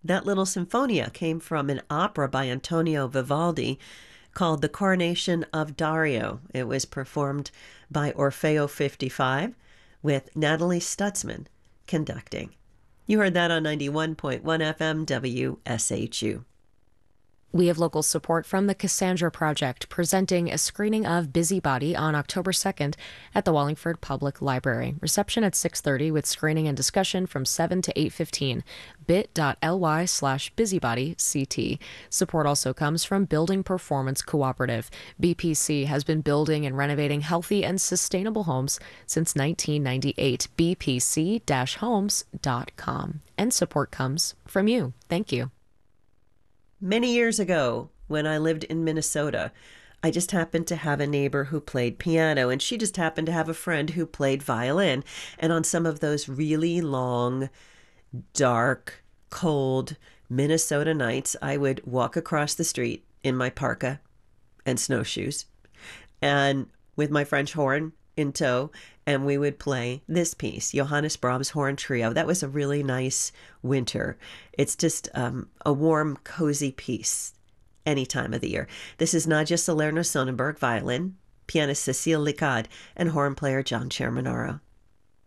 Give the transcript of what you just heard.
That little sinfonia came from an opera by Antonio Vivaldi called The Coronation of Dario. It was performed by Orfeo 55 with Natalie Stutzman conducting. You heard that on 91.1 FM WSHU. We have local support from the Cassandra Project, presenting a screening of Busybody on October 2nd at the Wallingford Public Library. Reception at 6:30 with screening and discussion from 7 to 8:15. bit.ly/busybodyct. Support also comes from Building Performance Cooperative. BPC has been building and renovating healthy and sustainable homes since 1998. bpc-homes.com. And support comes from you. Thank you. Many years ago, when I lived in Minnesota, I just happened to have a neighbor who played piano, and she just happened to have a friend who played violin. And on some of those really long, dark, cold Minnesota nights, I would walk across the street in my parka and snowshoes and with my French horn in tow, and we would play this piece, Johannes Brahms Horn Trio. That was a really nice winter. It's just a warm, cozy piece any time of the year. This is Nadja Salerno Sonnenberg, violin, pianist Cecile Licard, and horn player John Cherminaro.